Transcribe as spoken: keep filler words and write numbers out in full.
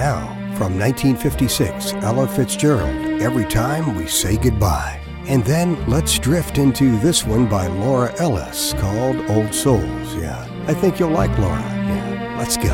now, from nineteen fifty-six, Ella Fitzgerald, Every Time We Say Goodbye. And then let's drift into this one by Laura Ellis called Old Souls. Yeah, I think you'll like Laura. Yeah, let's go.